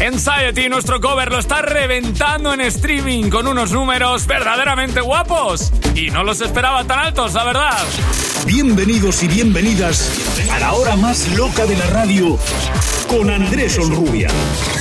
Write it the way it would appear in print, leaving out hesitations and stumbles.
Anxiety, nuestro cover, lo está reventando en streaming con unos números verdaderamente guapos. Y no los esperaba tan altos, la verdad. Bienvenidos y bienvenidas a la hora más loca de la radio con Andrés Onrubia.